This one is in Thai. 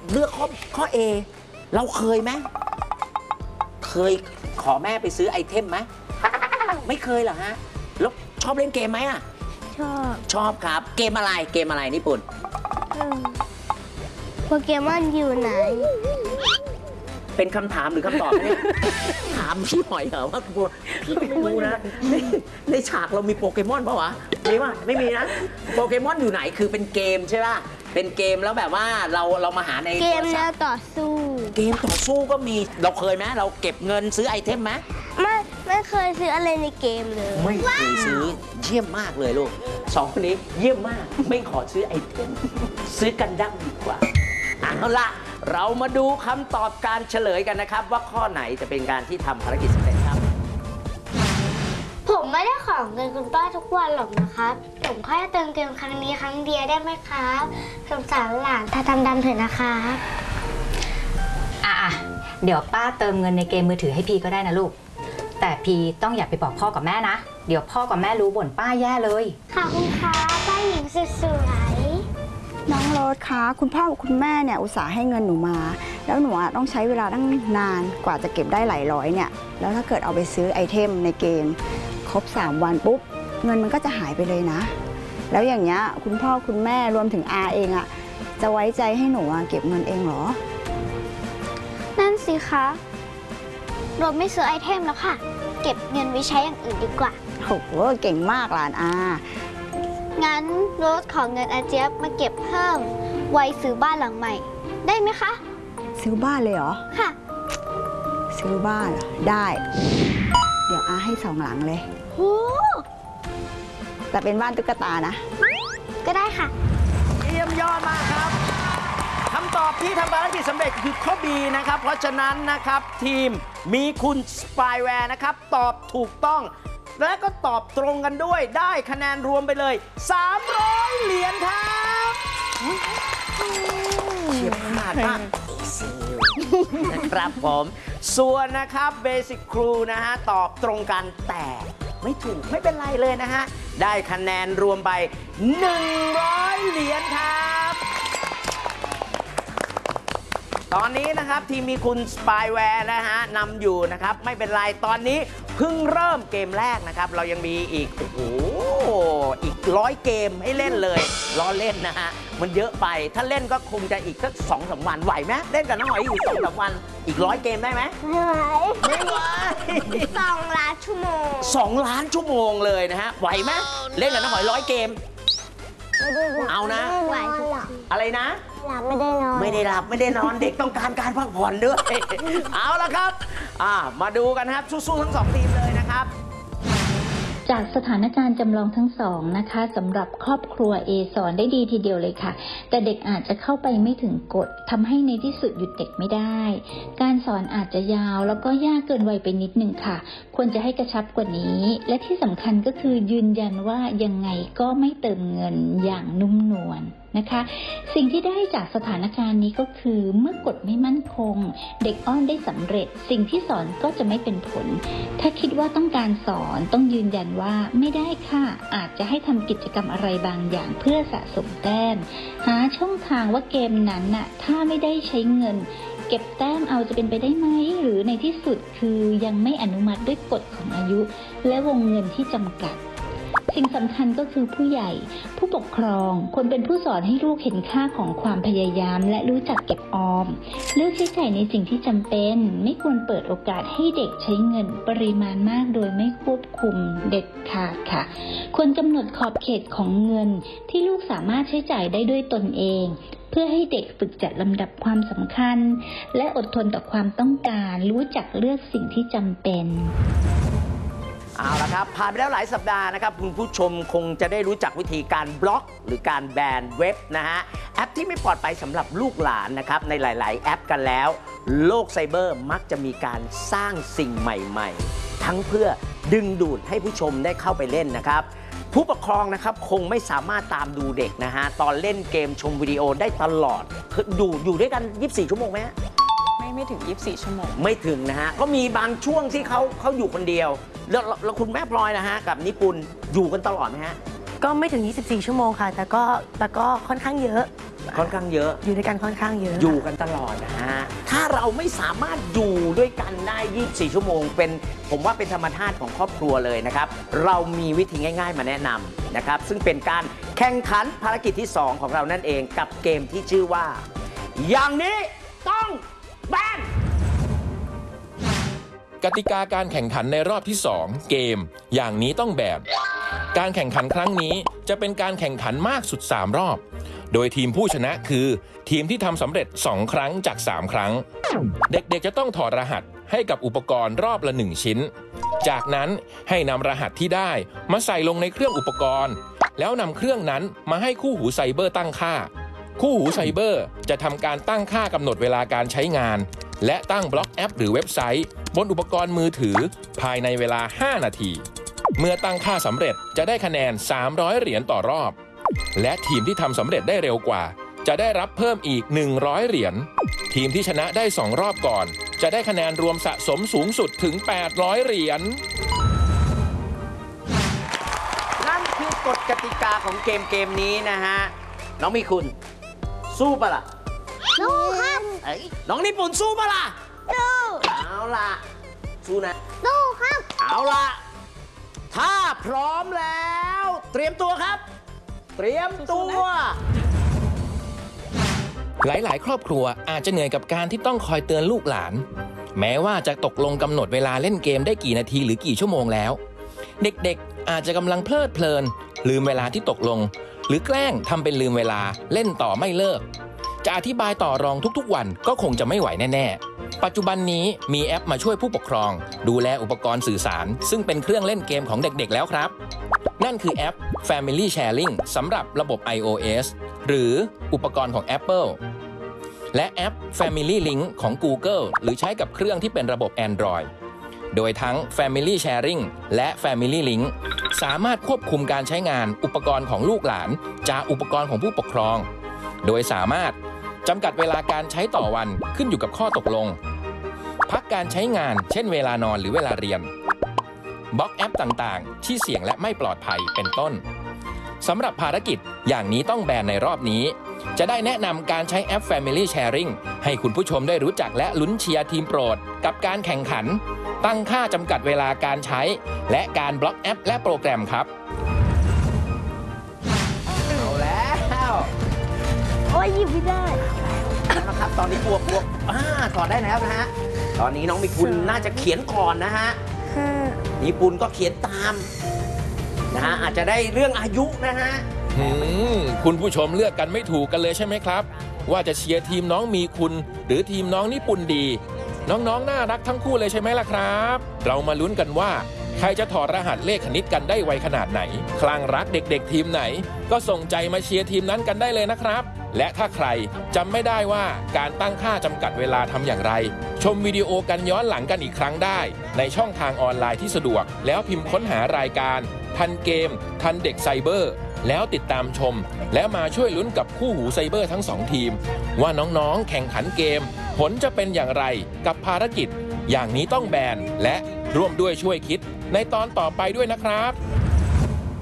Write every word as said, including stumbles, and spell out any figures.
เลือกข้อข้อ A เราเคยไหมเคยขอแม่ไปซื้อไอเทมไหมไม่เคยเหรอฮะแล้วชอบเล่นเกมไหมอ่ะชอบชอบครับเกมอะไรเกมอะไรนี่ปุ่นโปเกมอนอยู่ไหนเป็นคำถามหรือคำตอบเนี่ยถามพี่หอยเหรอว่าพี่ไม่รู้นะในในฉากเรามีโปเกมอนเปล่าวะมีป่ะไม่มีนะโปเกมอนอยู่ไหนคือเป็นเกมใช่ป่ะเป็นเกมแล้วแบบว่าเราเรามาหาในเกมแล้วต่อสู้เกมต่อสู้ก็มีเราเคยไหมเราเก็บเงินซื้อไอเทมไหมไม่ไม่เคยซื้ออะไรในเกมเลยไม่เคยซื้อเยี่ยมมากเลยลูกสองคนนี้เยี่ยมมากไม่ขอซื้อไอเทมซื้อกันดั้มดีกว่าเอาละเรามาดูคำตอบการเฉลยกันนะครับว่าข้อไหนจะเป็นการที่ทำภารกิจสำเร็จครับผมไม่ได้ขอเงินคุณป้าทุกวันหรอกนะครับผมแค่เติมเกมครั้งนี้ครั้งเดียวได้ไหมครับสงสารหลานถ้าทำดำเถอะนะครับอ่ะเดี๋ยวป้าเติมเงินในเกมมือถือให้พีก็ได้นะลูกแต่พีต้องอย่าไปบอกพ่อกับแม่นะเดี๋ยวพ่อกับแม่รู้บ่นป้าแย่เลยค่ะคุณคะป้าหญิงสวยน้องโรสคะคุณพ่อคุณแม่เนี่ยอุตส่าห์ให้เงินหนูมาแล้วหนูต้องใช้เวลาตั้งนานกว่าจะเก็บได้หลายร้อยเนี่ยแล้วถ้าเกิดเอาไปซื้อไอเทมในเกมครบสามวันปุ๊บเงินมันก็จะหายไปเลยนะแล้วอย่างเงี้ยคุณพ่อคุณแม่รวมถึงอาเองอะจะไว้ใจให้หนูเก็บเงินเองเหรอนั่นสิคะเราไม่ซื้อไอเทมแล้วค่ะเก็บเงินไว้ใช้อย่างอื่นดีกว่าโอ้โหเก่งมากหลานอางั้นโรสขอเงินอาเจี๊ยบมาเก็บเพิ่มไว้ซื้อบ้านหลังใหม่ได้ไหมคะซื้อบ้านเลยเหรอค่ะซื้อบ้านเหรอได้เดี๋ยวอาให้สองหลังเลยโอ้แต่เป็นบ้านตุ๊กตานะก็ได้ค่ะเยี่ยมยอดมากครับคำตอบที่ทำภารกิจสำเร็จคือข้อ B นะครับเพราะฉะนั้นนะครับทีมมีคุณสปายแวร์นะครับตอบถูกต้องและก็ตอบตรงกันด้วยได้คะแนนรวมไปเลยสามร้อยเหรียญครับเฉียบขาดมากนะครับผมส่วนนะครับเบสิกครูนะฮะตอบตรงกันแต่ไม่ถูกไม่เป็นไรเลยนะฮะได้คะแนนรวมไปหนึ่งร้อยเหรียญครับตอนนี้นะครับทีมมีคุณสปายแวร์นะฮะนำอยู่นะครับไม่เป็นไรตอนนี้เพิ่งเริ่มเกมแรกนะครับเรายังมีอีกโอ้โหอีกร้อยเกมให้เล่นเลยล้อเล่นนะฮะมันเยอะไปถ้าเล่นก็คงจะอีกสักสองสามวันไหวไหมเล่นกับน้องหอยอยู่สองสามวันอีกร้อยเกมได้ไหมไม่ไหวไม่ไหวสองล้านชั่วโมงสองล้านชั่วโมงเลยนะฮะไหวไหมเล่นกับน้องหอยร้อยเกมเอานะอะไรนะหลับไม่ได้นอนไม่ได้หลับไม่ได้นอนเด็กต้องการการพักผ่อนด้วยเอาละครับอ่ามาดูกันครับสู้ๆทั้งสองทีมเลยนะครับจากสถานการณ์จำลองทั้งสองนะคะสำหรับครอบครัว A สอนได้ดีทีเดียวเลยค่ะแต่เด็กอาจจะเข้าไปไม่ถึงกฎทำให้ในที่สุดหยุดเด็กไม่ได้การสอนอาจจะยาวแล้วก็ยากเกินวัยไปนิดนึงค่ะควรจะให้กระชับกว่านี้และที่สำคัญก็คือยืนยันว่ายังไงก็ไม่เติมเงินอย่างนุ่มนวลนะคะสิ่งที่ได้จากสถานการณ์นี้ก็คือเมื่อกฎไม่มั่นคงเด็กอ้อนได้สำเร็จสิ่งที่สอนก็จะไม่เป็นผลถ้าคิดว่าต้องการสอนต้องยืนยันว่าไม่ได้ค่ะอาจจะให้ทำกิจกรรมอะไรบางอย่างเพื่อสะสมแต้มหาช่องทางว่าเกมนั้นน่ะถ้าไม่ได้ใช้เงินเก็บแต้มเอาจะเป็นไปได้ไหมหรือในที่สุดคือยังไม่อนุมัติด้วยกฎของอายุและวงเงินที่จำกัดสิ่งสำคัญก็คือผู้ใหญ่ผู้ปกครองควรเป็นผู้สอนให้ลูกเห็นค่าของความพยายามและรู้จักเก็บออมเลือกใช้จ่ายในสิ่งที่จำเป็นไม่ควรเปิดโอกาสให้เด็กใช้เงินปริมาณมากโดยไม่ควบคุมเด็ดขาดค่ะควรกำหนดขอบเขตของเงินที่ลูกสามารถใช้จ่ายได้ด้วยตนเองเพื่อให้เด็กฝึกจัดลำดับความสำคัญและอดทนต่อความต้องการรู้จักเลือกสิ่งที่จำเป็นเอาละครับผ่านไปแล้วหลายสัปดาห์นะครับคุณผู้ชมคงจะได้รู้จักวิธีการบล็อกหรือการแบนเว็บนะฮะแอปที่ไม่ปลอดภัยสำหรับลูกหลานนะครับในหลายๆแอปกันแล้วโลกไซเบอร์มักจะมีการสร้างสิ่งใหม่ๆทั้งเพื่อดึงดูดให้ผู้ชมได้เข้าไปเล่นนะครับผู้ปกครองนะครับคงไม่สามารถตามดูเด็กนะฮะตอนเล่นเกมชมวิดีโอได้ตลอดดูอยู่ด้วยกันยี่สิบสี่ชั่วโมงไหมฮะไม่ไม่ถึงยี่สิบสี่ชั่วโมงไม่ถึงนะฮะก็มีบางช่วงที่เขาเขาอยู่คนเดียวแล้วแล้วคุณแม่พลอยนะฮะกับนิปุนอยู่กันตลอดไหมฮะก็ไม่ถึงยี่สิบสี่ชั่วโมงค่ะแต่ก็แต่ก็ค่อนข้างเยอะค่อนข้างเยอะอยู่ด้วยกันค่อนข้างเยอะอยู่กันตลอดนะฮะ ถ้าเราไม่สามารถอยู่ด้วยกันได้ยี่สิบสี่ชั่วโมงเป็นผมว่าเป็นธรรมชาติของครอบครัวเลยนะครับ เรามีวิธีง่ายๆมาแนะนำนะครับ ซึ่งเป็นการแข่งขันภารกิจที่สองของเรานั่นเองกับเกมที่ชื่อว่า อย่างนี้ต้องแบนกติกาการแข่งขันในรอบที่สองเกมอย่างนี้ต้องแบบ การแข่งขันครั้งนี้จะเป็นการแข่งขันมากสุดสามรอบโดยทีมผู้ชนะคือทีมที่ทำสำเร็จสองครั้งจากสามครั้งเด็กๆจะต้องถอดรหัสให้กับอุปกรณ์รอบละหนึ่งชิ้นจากนั้นให้นำรหัสที่ได้มาใส่ลงในเครื่องอุปกรณ์แล้วนำเครื่องนั้นมาให้คู่หูไซเบอร์ตั้งค่าคู่หูไซเบอร์จะทำการตั้งค่ากำหนดเวลาการใช้งานและตั้งบล็อกแอปหรือเว็บไซต์บนอุปกรณ์มือถือภายในเวลาห้านาทีเมื่อตั้งค่าสำเร็จจะได้คะแนนสามร้อยเหรียญต่อรอบและทีมที่ทำสำเร็จได้เร็วกว่าจะได้รับเพิ่มอีกหนึ่งร้อยเหรียญทีมที่ชนะได้สองรอบก่อนจะได้คะแนนรวมสะสมสูงสุดถึงแปดร้อยเหรียญนั่นคือกฎกติกาของเกมเกมนี้นะฮะน้องมีคุณสู้ปะล่ะสู้ครับเอ้ยน้องญี่ปุ่นสู้ปะล่ะสู้เอาล่ะสู้นะสู้ครับเอาล่ะถ้าพร้อมแล้ว เตรียมตัวครับ เตรียมตัวหลายๆ ครอบครัวอาจจะเหนื่อยกับการที่ต้องคอยเตือนลูกหลานแม้ว่าจะตกลงกำหนดเวลาเล่นเกมได้กี่นาทีหรือกี่ชั่วโมงแล้วเด็กๆอาจจะกำลังเพลิดเพลินลืมเวลาที่ตกลงหรือแกล้งทำเป็นลืมเวลาเล่นต่อไม่เลิกจะอธิบายต่อรองทุกๆวันก็คงจะไม่ไหวแน่ๆปัจจุบันนี้มีแอปมาช่วยผู้ปกครองดูแลอุปกรณ์สื่อสารซึ่งเป็นเครื่องเล่นเกมของเด็กๆแล้วครับนั่นคือแอป Family Sharing สำหรับระบบ ไอ โอ เอส หรืออุปกรณ์ของ Apple และแอป Family Link ของ Google หรือใช้กับเครื่องที่เป็นระบบ Android โดยทั้ง Family Sharing และ Family Link สามารถควบคุมการใช้งานอุปกรณ์ของลูกหลานจากอุปกรณ์ของผู้ปกครองโดยสามารถจำกัดเวลาการใช้ต่อวันขึ้นอยู่กับข้อตกลงพักการใช้งานเช่นเวลานอนหรือเวลาเรียนบล็อกแอปต่างๆที่เสี่ยงและไม่ปลอดภัยเป็นต้นสำหรับภารกิจอย่างนี้ต้องแบนในรอบนี้จะได้แนะนำการใช้แอป Family Sharing ให้คุณผู้ชมได้รู้จักและลุ้นเชียร์ทีมโปรดกับการแข่งขันตั้งค่าจำกัดเวลาการใช้และการบล็อกแอปและโปรแกรมครับเอาแล้วโอ้ยหยิบไม่ได้นะครับตอนนี้บวกบวกอ่าถอดได้แล้วนะฮะตอนนี้น้องมีคุณน่าจะเขียนก่อนนะฮะญี่ปุ่นก็เขียนตามนะฮะอาจจะได้เรื่องอายุนะฮะคุณผู้ชมเลือกกันไม่ถูกกันเลยใช่ไหมครับว่าจะเชียร์ทีมน้องมีคุณหรือทีมน้องญี่ปุ่นดีน้องๆน่ารักทั้งคู่เลยใช่ไหมล่ะครับเรามาลุ้นกันว่าใครจะถอดรหัสเลขคณิตกันได้ไวขนาดไหนคลั่งรักเด็กๆทีมไหนก็ส่งใจมาเชียร์ทีมนั้นกันได้เลยนะครับและถ้าใครจำไม่ได้ว่าการตั้งค่าจำกัดเวลาทำอย่างไรชมวิดีโอกันย้อนหลังกันอีกครั้งได้ในช่องทางออนไลน์ที่สะดวกแล้วพิมพ์ค้นหารายการทันเกมทันเด็กไซเบอร์แล้วติดตามชมและมาช่วยลุ้นกับคู่หูไซเบอร์ทั้งสองทีมว่าน้องๆแข่งขันเกมผลจะเป็นอย่างไรกับภารกิจอย่างนี้ต้องแบนและร่วมด้วยช่วยคิดในตอนต่อไปด้วยนะครับ